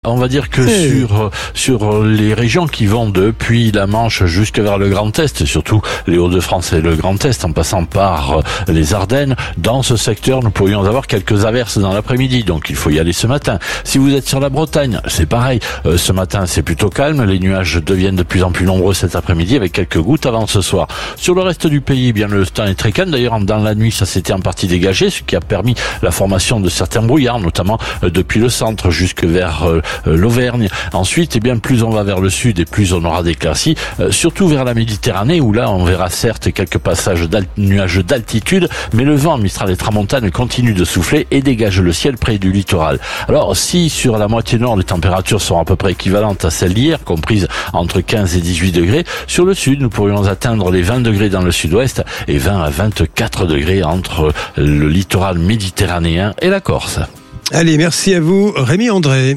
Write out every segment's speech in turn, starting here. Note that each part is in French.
On va dire que sur les régions qui vont depuis la Manche jusque vers le Grand Est, et surtout les Hauts-de-France et le Grand Est, en passant par les Ardennes, dans ce secteur, nous pourrions avoir quelques averses dans l'après-midi, donc il faut y aller ce matin. Si vous êtes sur la Bretagne, c'est pareil. Ce matin, c'est plutôt calme. Les nuages deviennent de plus en plus nombreux cet après-midi, avec quelques gouttes avant ce soir. Sur le reste du pays, eh bien le temps est très calme. D'ailleurs, dans la nuit, ça s'était en partie dégagé, ce qui a permis la formation de certains brouillards, notamment depuis le centre jusque vers l'Auvergne. Ensuite, eh bien, plus on va vers le sud et plus on aura d'éclaircies, surtout vers la Méditerranée, où là, on verra certes quelques passages nuages d'altitude, mais le vent Mistral et Tramontane continue de souffler et dégage le ciel près du littoral. Alors, si sur la moitié nord, les températures sont à peu près équivalentes à celles d'hier, comprises entre 15 et 18 degrés, sur le sud, nous pourrions atteindre les 20 degrés dans le sud-ouest et 20 à 24 degrés entre le littoral méditerranéen et la Corse. Allez, merci à vous, Rémi André.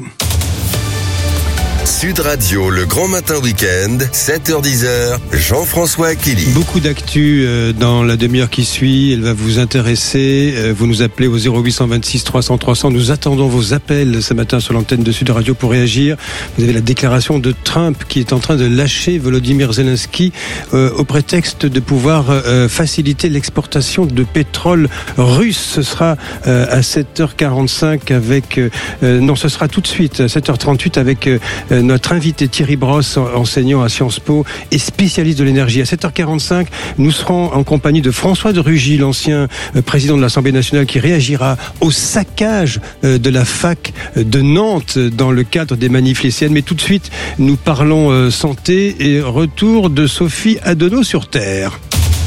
Sud Radio, le grand matin week-end, 7h-10h, Jean-François Akili. Beaucoup d'actu dans la demi-heure qui suit, elle va vous intéresser. Vous nous appelez au 0826 300 300. Nous attendons vos appels ce matin sur l'antenne de Sud Radio pour réagir. Vous avez la déclaration de Trump qui est en train de lâcher Volodymyr Zelensky au prétexte de pouvoir faciliter l'exportation de pétrole russe. Ce sera à 7h45 avec... non, ce sera tout de suite à 7h38 avec... notre invité Thierry Brosse, enseignant à Sciences Po et spécialiste de l'énergie. À 7h45, nous serons en compagnie de François de Rugy, l'ancien président de l'Assemblée nationale, qui réagira au saccage de la fac de Nantes dans le cadre des manifs lycéennes. Mais tout de suite, nous parlons santé et retour de Sophie Adenau sur Terre.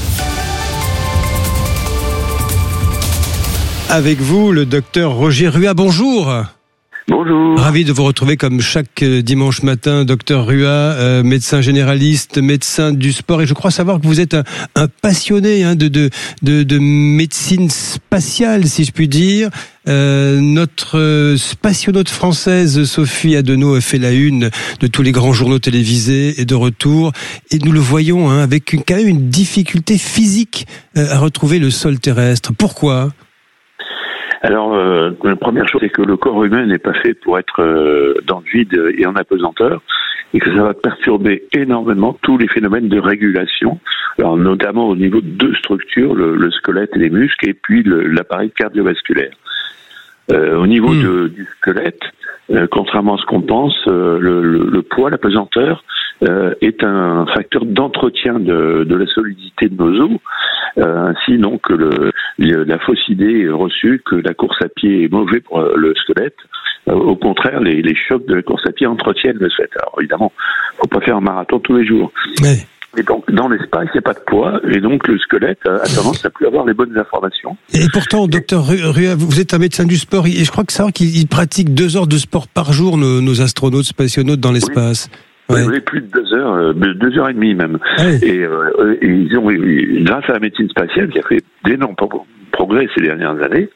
Avec vous, le docteur Roger Rua. Bonjour. Bonjour. Ravi de vous retrouver comme chaque dimanche matin, docteur Rua, médecin généraliste, médecin du sport, et je crois savoir que vous êtes un passionné de médecine spatiale, si je puis dire. Notre spationaute française Sophie Adenau a fait la une de tous les grands journaux télévisés et de retour, et nous le voyons avec quand même une difficulté physique à retrouver le sol terrestre. Pourquoi ? Alors, la première chose, c'est que le corps humain n'est pas fait pour être dans le vide et en apesanteur, et que ça va perturber énormément tous les phénomènes de régulation, alors notamment au niveau de deux structures, le squelette et les muscles, et puis l'appareil cardiovasculaire. Au niveau du squelette, contrairement à ce qu'on pense, le poids, la pesanteur, est un facteur d'entretien de la solidité de nos os. Ainsi donc la fausse idée reçue que la course à pied est mauvais pour le squelette. Au contraire, les chocs de la course à pied entretiennent le squelette. Alors évidemment, faut pas faire un marathon tous les jours. Oui. Et donc, dans l'espace, il n'y a pas de poids, et donc le squelette a tendance à plus avoir les bonnes informations. Et pourtant, docteur Rua, vous êtes un médecin du sport, et je crois que savoir qu'ils pratiquent 2 heures de sport par jour, nos astronautes, spationautes dans l'espace. Oui, ouais. Plus de 2 heures, 2 heures et demie même. Ouais. Et ils ont, grâce à la médecine spatiale, qui a fait d'énormes progrès ces dernières années,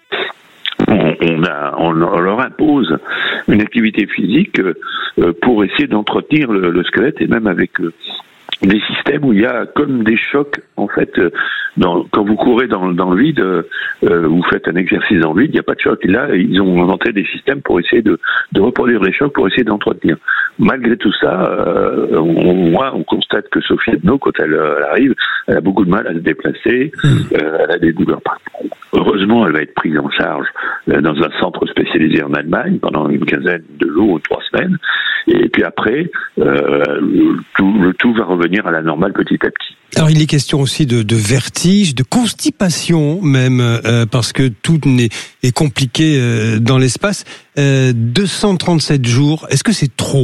on leur impose une activité physique pour essayer d'entretenir le squelette, et même avec des systèmes où il y a comme des chocs, en fait, quand vous courez dans le vide, vous faites un exercice dans le vide, il n'y a pas de choc. Et là, ils ont inventé des systèmes pour essayer de reproduire les chocs, pour essayer d'entretenir. Malgré tout ça, on constate que Sophie Adenau, quand elle arrive, elle a beaucoup de mal à se déplacer, elle a des douleurs partout. Heureusement, elle va être prise en charge dans un centre spécialisé en Allemagne pendant une quinzaine de jours ou 3 semaines. Et puis après, le tout va revenir à la normale petit à petit. Alors il est question aussi de vertige, de constipation même, parce que tout est compliqué dans l'espace. 237 jours, est-ce que c'est trop ?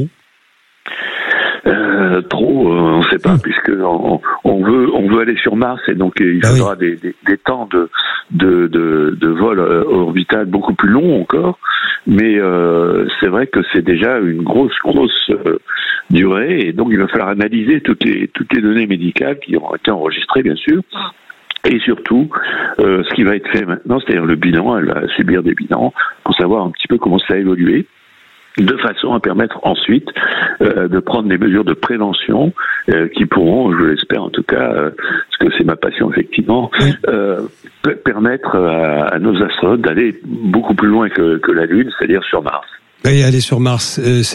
Trop, on ne sait pas, puisque on veut aller sur Mars, et donc il faudra des temps de vol orbital beaucoup plus longs encore. Mais c'est vrai que c'est déjà une grosse durée, et donc il va falloir analyser toutes les données médicales qui ont été enregistrées, bien sûr. Et surtout, ce qui va être fait maintenant, c'est-à-dire le bilan, elle va subir des bilans pour savoir un petit peu comment ça a évolué, de façon à permettre ensuite de prendre des mesures de prévention qui pourront, je l'espère en tout cas, parce que c'est ma passion effectivement, permettre à nos astronautes d'aller beaucoup plus loin que la Lune, c'est-à-dire sur Mars. Oui, aller sur Mars,